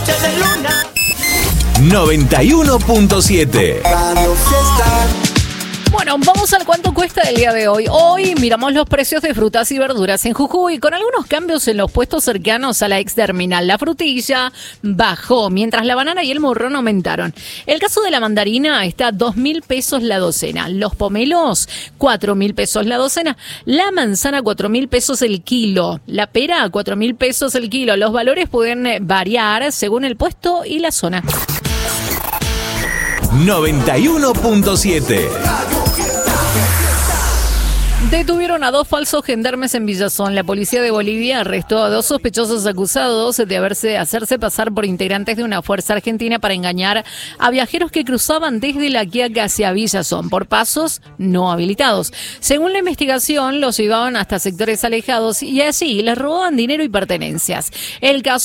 noche de luna. 91.7. Bueno, vamos al cuánto cuesta el día de hoy. Hoy miramos los precios de frutas y verduras en Jujuy con algunos cambios en los puestos cercanos a la ex terminal. La frutilla bajó, mientras la banana y el morrón aumentaron. El caso de la mandarina está a 2.000 pesos la docena. Los pomelos, 4.000 pesos la docena. La manzana, 4.000 pesos el kilo. La pera, 4.000 pesos el kilo. Los valores pueden variar según el puesto y la zona. 91.7. Detuvieron a 2 falsos gendarmes en Villazón. La policía de Bolivia arrestó a 2 sospechosos acusados de hacerse pasar por integrantes de una fuerza argentina para engañar a viajeros que cruzaban desde La Quiaca hacia Villazón por pasos no habilitados. Según la investigación, los llevaban hasta sectores alejados y así les robaban dinero y pertenencias. El caso